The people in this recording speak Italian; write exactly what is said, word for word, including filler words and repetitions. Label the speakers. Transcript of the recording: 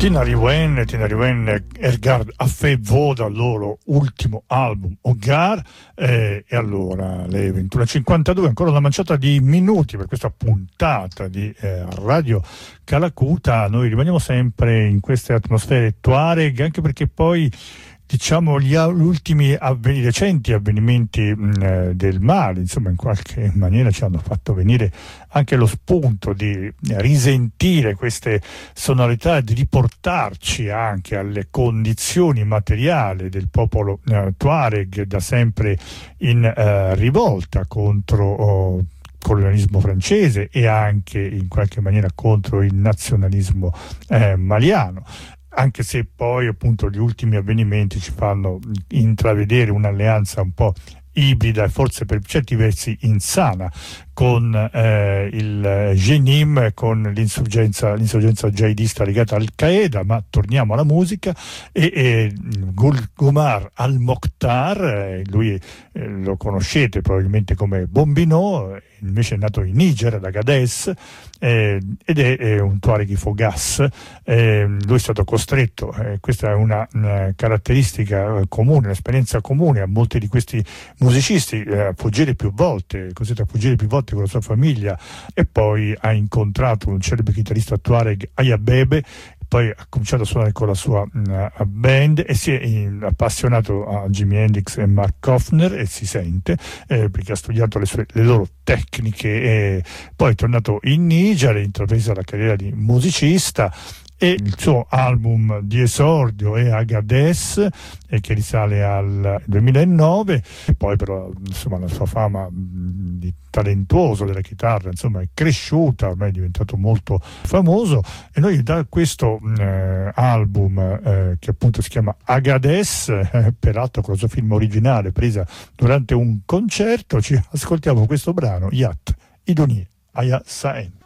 Speaker 1: Tinariwen, Tinariwen Ergard a fait vo dal loro ultimo album Ogar, eh, e allora le ventuno e cinquantadue, ancora una manciata di minuti per questa puntata di eh, Radio Calacuta. Noi rimaniamo sempre in queste atmosfere Tuareg, anche perché poi diciamo gli ultimi avven- recenti avvenimenti mh, del male, insomma, in qualche maniera ci hanno fatto venire anche lo spunto di risentire queste sonorità, di riportarci anche alle condizioni materiali del popolo eh, Tuareg, da sempre in eh, rivolta contro oh, colonialismo francese e anche in qualche maniera contro il nazionalismo eh, maliano. Anche se poi appunto gli ultimi avvenimenti ci fanno intravedere un'alleanza un po' ibrida e forse per certi versi insana con eh, il Jenim, con l'insurgenza, l'insurgenza jihadista legata al Qaeda. Ma torniamo alla musica e, e Gulgumar Al-Mokhtar, eh, lui eh, lo conoscete probabilmente come Bombino, invece è nato in Niger, ad Agadez, eh, ed è, è un Tuareg Fogas. Eh, lui è stato costretto, eh, questa è una, una caratteristica eh, comune, un'esperienza comune a molti di questi musicisti, eh, a fuggire più volte, costretto a fuggire più volte con la sua famiglia, e poi ha incontrato un celebre chitarrista Tuareg, Ayabebe. Poi ha cominciato a suonare con la sua uh, band e si è in, appassionato a Jimi Hendrix e Mark Knopfler, e si sente eh, perché ha studiato le, sue, le loro tecniche, e poi è tornato in Niger, ha intrapreso la carriera di musicista. E il suo album di esordio è Agadez, eh, che risale al duemilanove, e poi però insomma la sua fama mh, di talentuoso della chitarra insomma è cresciuta, ormai è diventato molto famoso, e noi da questo eh, album eh, che appunto si chiama Agadez, eh, peraltro con la sua film originale presa durante un concerto, ci ascoltiamo questo brano, Yat Idonie Aya Saen.